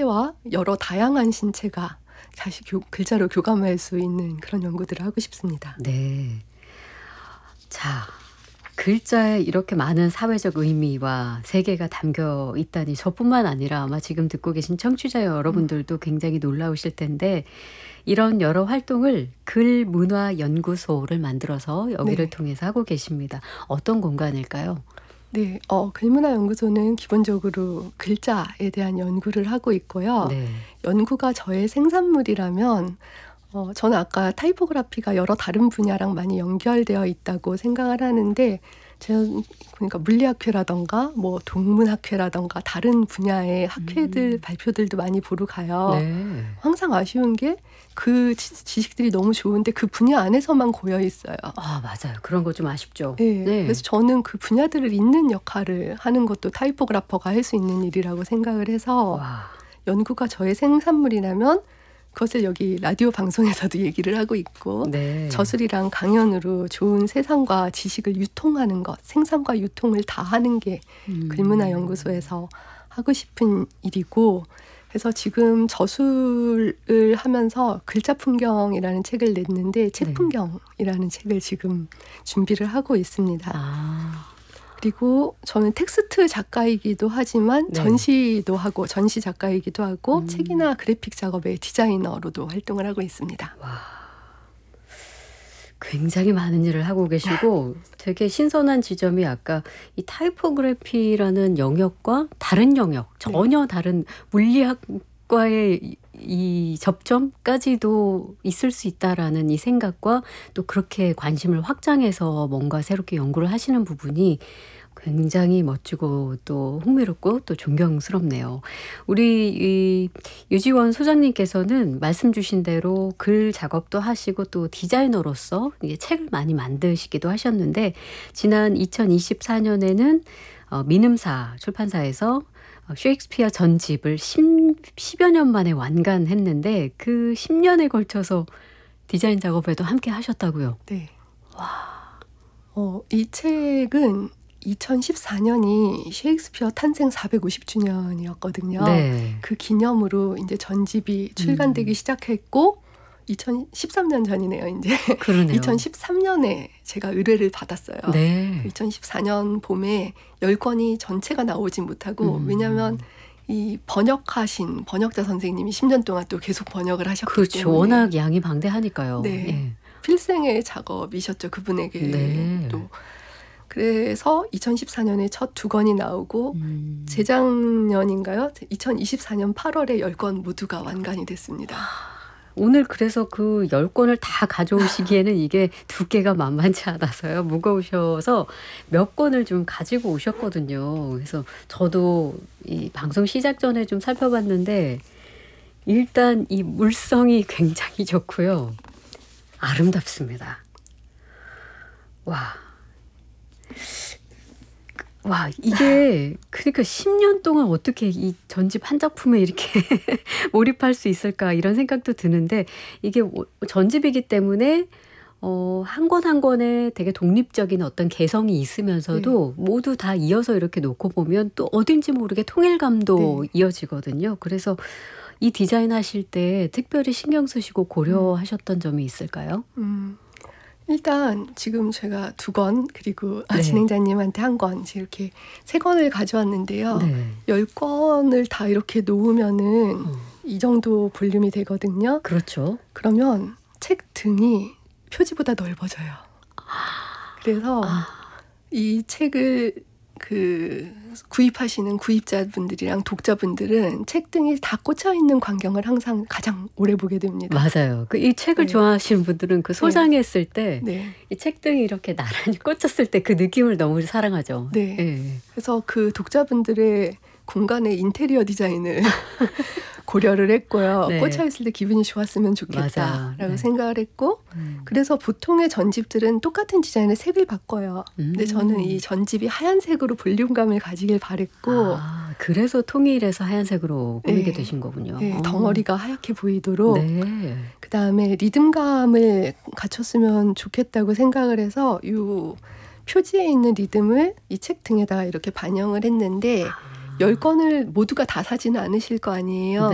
신체와 여러 다양한 신체가 다시 글자로 교감할 수 있는 그런 연구들을 하고 싶습니다. 네. 자, 글자에 이렇게 많은 사회적 의미와 세계가 담겨 있다니 저뿐만 아니라 아마 지금 듣고 계신 청취자 여러분들도 굉장히 놀라우실 텐데 이런 여러 활동을 글문화연구소를 만들어서 여기를 네. 통해서 하고 계십니다. 어떤 공간일까요? 네, 글문화연구소는 기본적으로 글자에 대한 연구를 하고 있고요. 네. 연구가 저의 생산물이라면 저는 아까 타이포그라피가 여러 다른 분야랑 많이 연결되어 있다고 생각을 하는데 그러니까 물리학회라던가 뭐 동문학회라던가 다른 분야의 학회들 발표들도 많이 보러 가요. 네. 항상 아쉬운 게 그 지식들이 너무 좋은데 그 분야 안에서만 고여 있어요. 아, 맞아요. 그런 거 좀 아쉽죠. 네, 네. 그래서 저는 그 분야들을 잇는 역할을 하는 것도 타이포그래퍼가 할 수 있는 일이라고 생각을 해서 와. 연구가 저의 생산물이라면 그것을 여기 라디오 방송에서도 얘기를 하고 있고 네. 저술이랑 강연으로 좋은 세상과 지식을 유통하는 것, 생산과 유통을 다 하는 게 글문화연구소에서 하고 싶은 일이고 그래서 지금 저술을 하면서 글자풍경이라는 책을 냈는데 책풍경이라는 책을 지금 준비를 하고 있습니다. 아. 그리고 저는 텍스트 작가이기도 하지만 네. 전시도 하고 전시 작가이기도 하고 책이나 그래픽 작업의 디자이너로도 활동을 하고 있습니다. 와. 굉장히 많은 일을 하고 계시고 되게 신선한 지점이 아까 이 타이포그래피라는 영역과 다른 영역, 전혀 다른 물리학과의 이 접점까지도 있을 수 있다라는 이 생각과 또 그렇게 관심을 확장해서 뭔가 새롭게 연구를 하시는 부분이 굉장히 멋지고 또 흥미롭고 또 존경스럽네요. 우리 이 유지원 소장님께서는 말씀 주신 대로 글 작업도 하시고 또 디자이너로서 이게 책을 많이 만드시기도 하셨는데 지난 2024년에는 민음사 출판사에서 셰익스피어 전집을 10여 년 만에 완간했는데 그 10년에 걸쳐서 디자인 작업에도 함께 하셨다고요. 네. 와. 이 책은 2014년이 셰익스피어 탄생 450주년이었거든요. 네. 그 기념으로 이제 전집이 출간되기 시작했고 2013년 전이네요. 이제 그러네요. 2013년에 제가 의뢰를 받았어요. 네. 2014년 봄에 10권이 전체가 나오진 못하고 왜냐하면 이 번역하신 번역자 선생님이 10년 동안 또 계속 번역을 하셨기 그렇죠. 때문에 워낙 양이 방대하니까요. 네. 예. 필생의 작업이셨죠. 그분에게 네. 또. 그래서 2014년에 첫 2권이 나오고 재작년인가요? 2024년 8월에 10권 모두가 완간이 됐습니다. 오늘 그래서 그 10권을 다 가져오시기에는 이게 두께가 만만치 않아서요. 무거우셔서 몇 권을 좀 가지고 오셨거든요. 그래서 저도 이 방송 시작 전에 좀 살펴봤는데 일단 이 물성이 굉장히 좋고요. 아름답습니다. 와, 이게 그러니까 10년 동안 어떻게 이 전집 한 작품에 이렇게 몰입할 수 있을까 이런 생각도 드는데 이게 전집이기 때문에 한 권 한 권에 되게 독립적인 어떤 개성이 있으면서도 모두 다 이어서 이렇게 놓고 보면 또 어딘지 모르게 통일감도 이어지거든요. 그래서 이 디자인 하실 때 특별히 신경 쓰시고 고려하셨던 점이 있을까요? 일단 지금 제가 2권 그리고 네. 진행자님한테 1권 이렇게 3권을 가져왔는데요. 네. 10권을 다 이렇게 놓으면은 이 정도 볼륨이 되거든요. 그렇죠. 그러면 책 등이 표지보다 넓어져요. 그래서 이 책을 구입하시는 구입자분들이랑 독자분들은 책 등이 다 꽂혀 있는 광경을 항상 가장 오래 보게 됩니다. 맞아요. 이 책을 좋아하시는 분들은 그 소장했을 때 이 책 등이 이렇게 나란히 꽂혔을 때 그 느낌을 너무 사랑하죠. 네. 네. 그래서 그 독자분들의 공간의 인테리어 디자인을 고려를 했고요. 네. 꽂혀있을 때 기분이 좋았으면 좋겠다라고 맞아요. 네. 생각을 했고 그래서 보통의 전집들은 똑같은 디자인의 색을 바꿔요. 근데 저는 이 전집이 하얀색으로 볼륨감을 가지길 바랬고 그래서 통일해서 하얀색으로 꾸미게 되신 거군요. 네, 덩어리가 하얗게 보이도록 네. 그다음에 리듬감을 갖췄으면 좋겠다고 생각을 해서 이 표지에 있는 리듬을 이 책 등에다가 이렇게 반영을 했는데 10권을 모두가 다 사지는 않으실 거 아니에요.